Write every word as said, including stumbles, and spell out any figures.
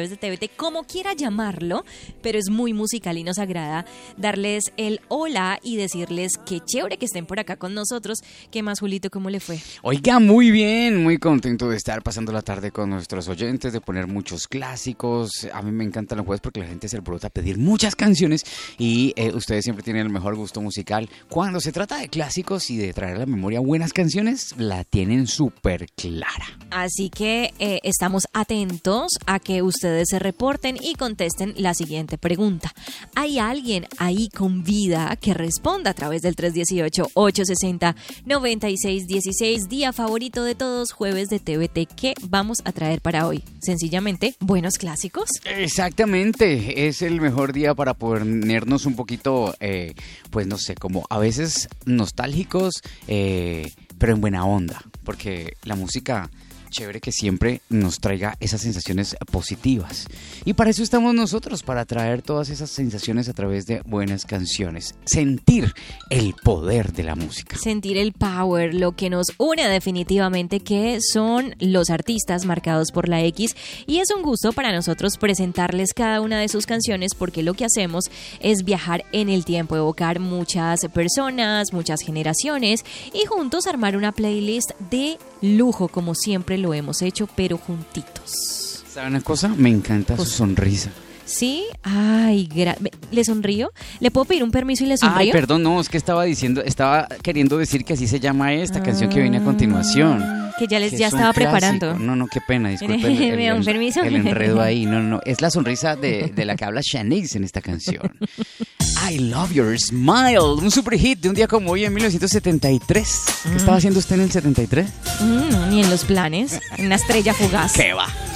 Jueves de T V T, como quiera llamarlo, pero es muy musical y nos agrada darles el hola y decirles qué chévere que estén por acá con nosotros. ¿Qué más, Julito? ¿Cómo le fue? Oiga, muy bien, muy contento de estar pasando la tarde con nuestros oyentes, de poner muchos clásicos. A mí me encantan los jueves porque la gente se alborota a pedir muchas canciones y eh, ustedes siempre tienen el mejor gusto musical. Cuando se trata de clásicos y de traer a la memoria buenas canciones, la tienen súper clara. Así que eh, estamos atentos a que ustedes se reporten y contesten la siguiente pregunta. ¿Hay alguien ahí con vida que responda a través del tres uno ocho, ocho seis cero, nueve seis uno seis? Día favorito de todos, Jueves de T V T. ¿Qué vamos a traer para hoy? Sencillamente, buenos clásicos. Exactamente, es el mejor día para ponernos un poquito, eh, pues no sé, como a veces nostálgicos, eh, pero en buena onda, porque la música... chévere que siempre nos traiga esas sensaciones positivas. Y para eso estamos nosotros, para traer todas esas sensaciones a través de buenas canciones. Sentir el poder de la música. Sentir el power, lo que nos une definitivamente, que son los artistas marcados por la X. Y es un gusto para nosotros presentarles cada una de sus canciones, porque lo que hacemos es viajar en el tiempo, evocar muchas personas, muchas generaciones y juntos armar una playlist de lujo, como siempre lo hemos hecho, pero juntitos. ¿Sabe una cosa? Me encanta su sonrisa. ¿Sí? Ay, gra- ¿le sonrío? ¿Le puedo pedir un permiso y le sonrío? Ay, perdón, no, es que estaba diciendo, estaba queriendo decir que así se llama esta ah, canción que viene a continuación. Que ya les que ya estaba preparando. No, no, qué pena, disculpe. El, el, ¿Me da un permiso? El, el enredo ahí, no, no, es la sonrisa de, de la que habla Shanice en esta canción. I Love Your Smile, un super hit de un día como hoy en mil novecientos setenta y tres. ¿Qué mm. estaba haciendo usted en el setenta y tres? Mm, ni en los planes, en una estrella fugaz. ¿Qué va?